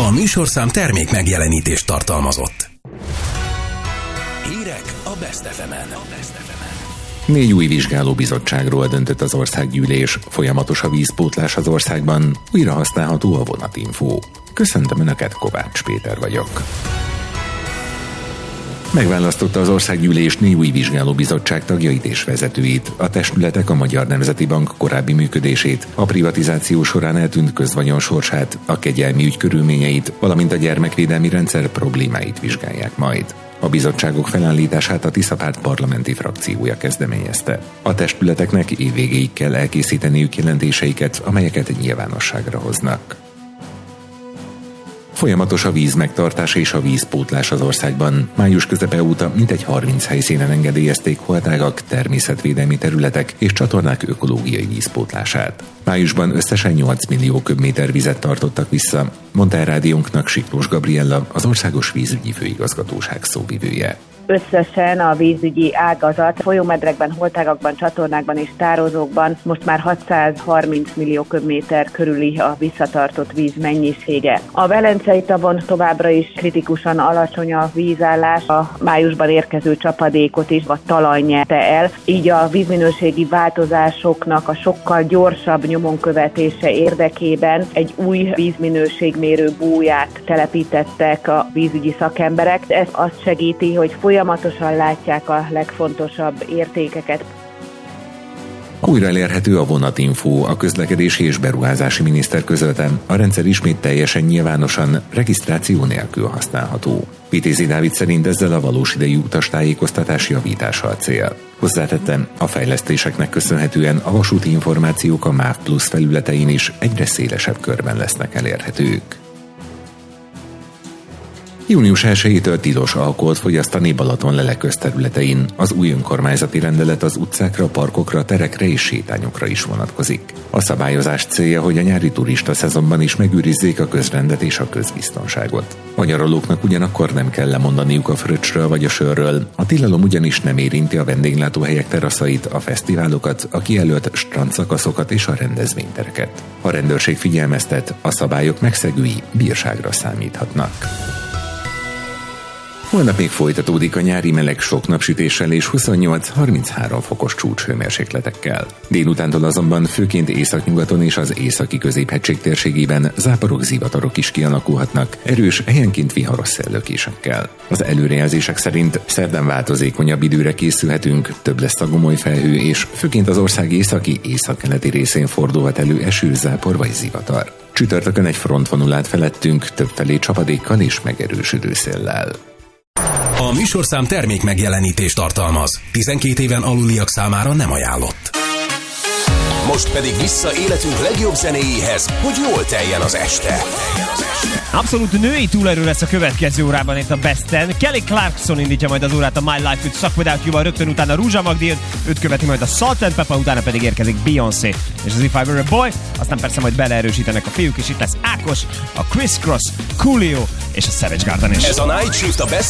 A műsorszám termék megjelenítést tartalmazott. Hírek a Best FM-en. 4 új vizsgálóbizottságról döntött az országgyűlés. Folyamatos a vízpótlás az országban, újra használható a vonatinfó. Köszöntöm Önöket, Kovács Péter vagyok. Megválasztotta az országgyűlés 4 új vizsgálóbizottság tagjait és vezetőit. A testületek a Magyar Nemzeti Bank korábbi működését, a privatizáció során eltűnt közvagyon sorsát, a kegyelmi ügy körülményeit, valamint a gyermekvédelmi rendszer problémáit vizsgálják majd. A bizottságok felállítását a Tisza Párt parlamenti frakciója kezdeményezte. A testületeknek évvégéig kell elkészíteniük jelentéseiket, amelyeket nyilvánosságra hoznak. Folyamatos a vízmegtartás és a vízpótlás az országban. Május közepe óta mintegy 30 helyszínen engedélyezték holtágak, természetvédelmi területek és csatornák ökológiai vízpótlását. Májusban összesen 8 millió köbméter vizet tartottak vissza, mondta el rádiónknak Siklós Gabriella, az Országos Vízügyi Főigazgatóság szóvivője. Összesen a vízügyi ágazat folyómedrekben, holtágakban, csatornákban és tározókban most már 630 millió köbméter körüli a visszatartott víz mennyisége. A Velencei tavon továbbra is kritikusan alacsony a vízállás, a májusban érkező csapadékot is a talaj nyerte el, így a vízminőségi változásoknak a sokkal gyorsabb nyomon követése érdekében egy új vízminőségmérő búját telepítettek a vízügyi szakemberek. Ez azt segíti, hogy folyamatosan látják a legfontosabb értékeket. Újra elérhető a vonatinfó, a közlekedési és beruházási miniszter közölte. A rendszer ismét teljesen nyilvánosan, regisztráció nélkül használható. Vitézi Dávid szerint ezzel a valós idejű utastájékoztatás javítása a cél. Hozzátettem, a fejlesztéseknek köszönhetően a vasúti információk a MÁV Plus felületein is egyre szélesebb körben lesznek elérhetők. Június 1-től tilos alkoholt fogyasztani Balaton-Lele közterületein. Az új önkormányzati rendelet az utcákra, parkokra, terekre és sétányokra is vonatkozik. A szabályozás célja, hogy a nyári turista szezonban is megőrizzék a közrendet és a közbiztonságot. A nyaralóknak ugyanakkor nem kell lemondaniuk a fröccsről vagy a sörről. A tilalom ugyanis nem érinti a vendéglátóhelyek teraszait, a fesztiválokat, a kijelölt strandszakaszokat és a rendezvénytereket. A rendőrség figyelmeztet, a szabályok megszegői bírságra számíthatnak. Holnap még folytatódik a nyári meleg sok napsütéssel és 28-33 fokos csúcshőmérsékletekkel. Délutántól azonban főként északnyugaton és az északi középhegység térségében záporok, zivatarok is kialakulhatnak, erős, helyenként viharos szellőkésekkel. Az előrejelzések szerint szerdán változékonyabb időre készülhetünk, több lesz a gomoly felhő, és főként az ország északi, északkeleti részén fordulhat elő eső, zápor vagy zivatar. Csütörtökön egy frontvonulát felettünk, többfelé csapadékkal és megerősödő széllel. A műsorszám termék megjelenítést tartalmaz. 12 éven aluliak számára nem ajánlott. Most pedig vissza életünk legjobb zenéjéhez, hogy jól teljen az este. Abszolút női túlerő lesz a következő órában itt a Besten. Kelly Clarkson indítja majd az órát a My Life with Suck Without You-val, rögtön utána Rúzsa Magdi, őt követi majd a Salt and Pepper, utána pedig érkezik Beyoncé és az If I Were a Boy, aztán persze majd beleerősítenek a fiúk, és itt lesz Ákos, a Criss Cross, Coolio és a Savage Garden is. Ez a Night Shift a Best